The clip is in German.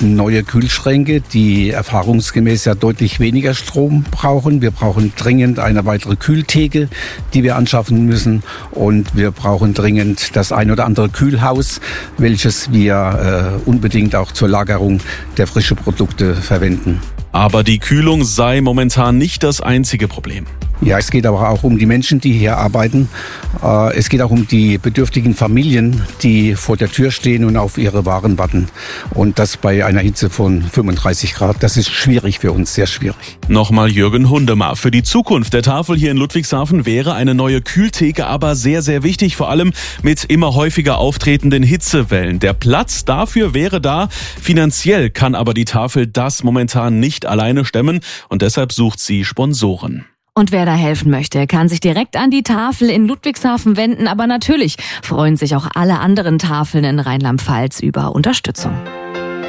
neue Kühlschränke, die erfahrungsgemäß ja deutlich weniger Strom brauchen. Wir brauchen dringend eine weitere Kühltheke, die wir anschaffen müssen. Und wir brauchen dringend das ein oder andere Kühlhaus, welches wir unbedingt auch zur Lagerung der frischen Produkte verwenden. Aber die Kühlung sei momentan nicht das einzige Problem. Ja, es geht aber auch um die Menschen, die hier arbeiten. Es geht auch um die bedürftigen Familien, die vor der Tür stehen und auf ihre Waren warten. Und das bei einer Hitze von 35 Grad. Das ist schwierig für uns, sehr schwierig. Nochmal Jürgen Hundemer. Für die Zukunft der Tafel hier in Ludwigshafen wäre eine neue Kühltheke aber sehr, sehr wichtig. Vor allem mit immer häufiger auftretenden Hitzewellen. Der Platz dafür wäre da. Finanziell kann aber die Tafel das momentan nicht alleine stemmen. Und deshalb sucht sie Sponsoren. Und wer da helfen möchte, kann sich direkt an die Tafel in Ludwigshafen wenden. Aber natürlich freuen sich auch alle anderen Tafeln in Rheinland-Pfalz über Unterstützung.